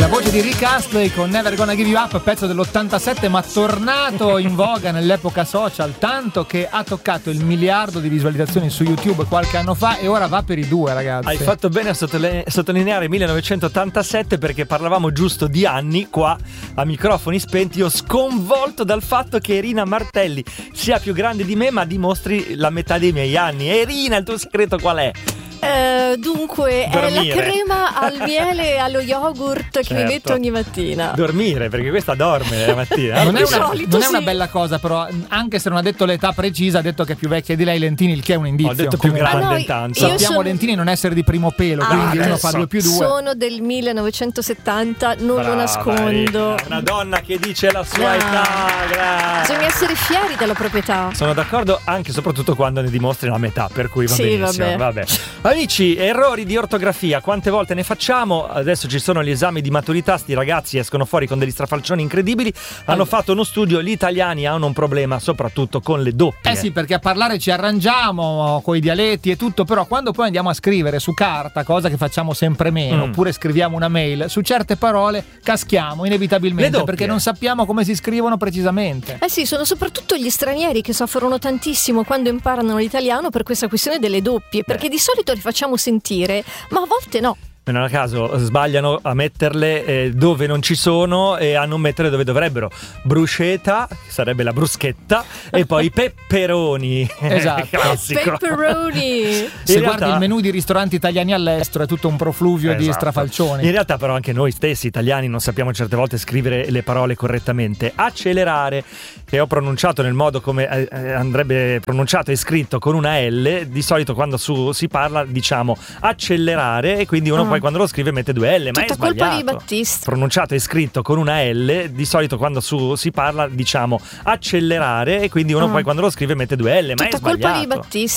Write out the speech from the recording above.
voce di Rick Astley con Never Gonna Give You Up, pezzo dell'87 ma tornato in voga nell'epoca social, tanto che ha toccato il 1 miliardo di visualizzazioni su YouTube qualche anno fa e ora va per i 2, ragazzi. Hai fatto bene a sottolineare 1987 perché parlavamo giusto di anni qua a microfoni spenti. Io sconvolto dal fatto che Rina Martelli sia più grande di me ma dimostri la metà dei miei anni. E Rina, il tuo segreto qual è? Dormire. È la crema al miele e allo yogurt che mi metto ogni mattina. Dormire, perché questa dorme la mattina. Non è una bella cosa, però, anche se non ha detto l'età precisa, ha detto che è più vecchia di lei Lentini, il che è un indizio. Ho detto più grande intanto. Sappiamo Lentini non essere di primo pelo, quindi uno fa 2 più 2. Sono del 1970, non lo nascondo. Una donna che dice la sua età. Bisogna essere fieri della proprietà. Sono d'accordo, anche e soprattutto quando ne dimostri la metà, per cui va benissimo. Vabbè. Amici, errori di ortografia, quante volte ne facciamo? Adesso ci sono gli esami di maturità, sti ragazzi escono fuori con degli strafalcioni incredibili. Hanno fatto uno studio, gli italiani hanno un problema soprattutto con le doppie. Sì, perché a parlare ci arrangiamo con i dialetti e tutto, però quando poi andiamo a scrivere su carta, cosa che facciamo sempre meno, oppure scriviamo una mail, su certe parole caschiamo inevitabilmente perché non sappiamo come si scrivono precisamente. Sì, sono soprattutto gli stranieri che soffrono tantissimo quando imparano l'italiano per questa questione delle doppie, perché di solito li facciamo sentire, ma a volte no. Non a caso sbagliano a metterle dove non ci sono e a non mettere dove dovrebbero. Bruschetta, che sarebbe la bruschetta, e poi pepperoni. Esatto. Classico. Pepperoni. Se guardi il menù di ristoranti italiani all'estero è tutto un profluvio di strafalcioni. In realtà però anche noi stessi italiani non sappiamo certe volte scrivere le parole correttamente. Accelerare, che ho pronunciato nel modo come andrebbe pronunciato e scritto con una L, di solito quando si parla diciamo accelerare e quindi uno poi quando lo scrive mette 2 L, ma tutta è sbagliato. Colpa di Battista. Pronunciato e scritto con una L, di solito quando si parla diciamo accelerare e quindi uno poi quando lo scrive mette 2 L, ma è sbagliato. Tutta colpa di Battista.